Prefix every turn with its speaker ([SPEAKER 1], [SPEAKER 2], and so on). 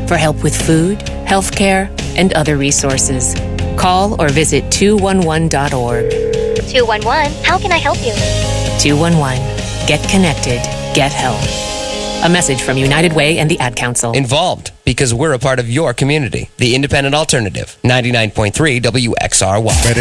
[SPEAKER 1] for help with food, healthcare, and other resources. Call or visit 211.org.
[SPEAKER 2] 211, how can I help you?
[SPEAKER 1] 211. Get connected. Get help. A message from United Way and the Ad Council.
[SPEAKER 3] Involved, because we're a part of your community. The Independent Alternative, 99.3 WXRY.